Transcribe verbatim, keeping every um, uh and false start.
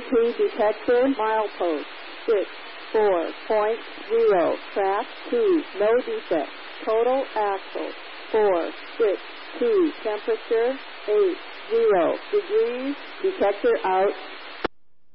T detector, milepost, six, four point zero, track two, no defect, total axle, four, six, two, temperature, eight, zero degrees, detector out.